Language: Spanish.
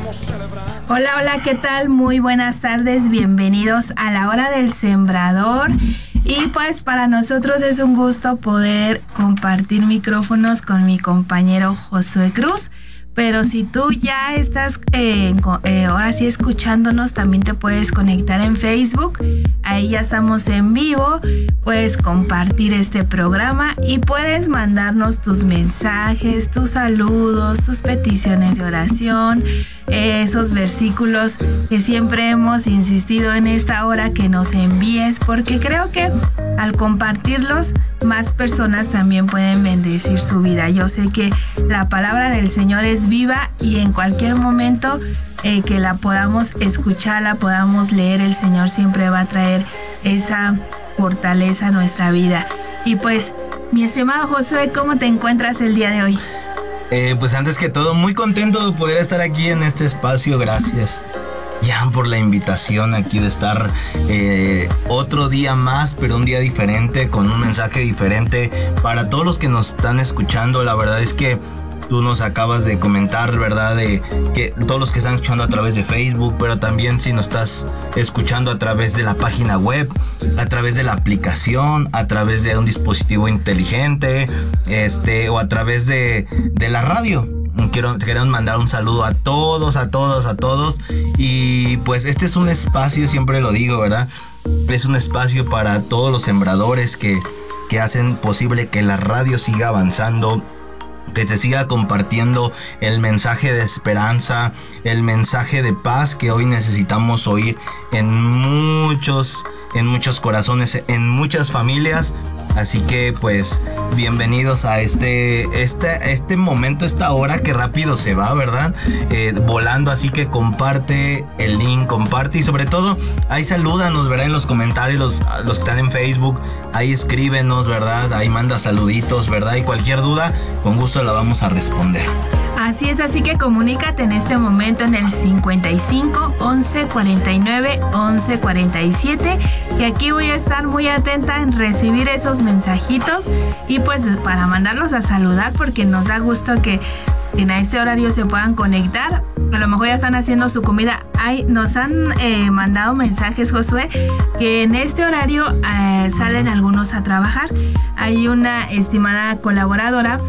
Hola, hola, ¿qué tal? Muy buenas tardes, bienvenidos a la hora del sembrador. Y pues para nosotros es un gusto poder compartir micrófonos con mi compañero Josué Cruz. Pero si tú ya estás ahora sí escuchándonos, también te puedes conectar en Facebook. Ahí ya estamos en vivo. Puedes compartir este programa y puedes mandarnos tus mensajes, tus saludos, tus peticiones de oración, esos versículos que siempre hemos insistido en esta hora que nos envíes, porque creo que al compartirlos, más personas también pueden bendecir su vida. Yo sé que la palabra del Señor es viva y en cualquier momento que la podamos escuchar, la podamos leer, el Señor siempre va a traer esa fortaleza a nuestra vida. Y pues, mi estimado Josué, ¿cómo te encuentras el día de hoy? Pues antes que todo, muy contento de poder estar aquí en este espacio. Gracias, Jan, por la invitación aquí de estar otro día más, pero un día diferente, con un mensaje diferente para todos los que nos están escuchando. La verdad es que tú nos acabas de comentar, ¿verdad? De que todos los que están escuchando a través de Facebook, pero también si nos estás escuchando a través de la página web, a través de la aplicación, a través de un dispositivo inteligente, o a través de la radio. Queremos mandar un saludo a todos. Y pues este es un espacio, siempre lo digo, ¿verdad? Es un espacio para todos los sembradores que hacen posible que la radio siga avanzando, que te siga compartiendo el mensaje de esperanza, el mensaje de paz que hoy necesitamos oír en muchos corazones, en muchas familias. Así que pues bienvenidos a este momento, esta hora que rápido se va, ¿verdad? Volando, así que comparte el link, comparte y sobre todo ahí salúdanos, ¿verdad? En los comentarios, los que están en Facebook, ahí escríbenos, ¿verdad? Ahí manda saluditos, ¿verdad? Y cualquier duda, con gusto la vamos a responder. Así es, así que comunícate en este momento en el 55 11 49 11 47, que aquí voy a estar muy atenta en recibir esos mensajitos y pues para mandarlos a saludar, porque nos da gusto que en este horario se puedan conectar. A lo mejor ya están haciendo su comida. Nos han mandado mensajes, Josué, que en este horario salen algunos a trabajar. Hay una estimada colaboradora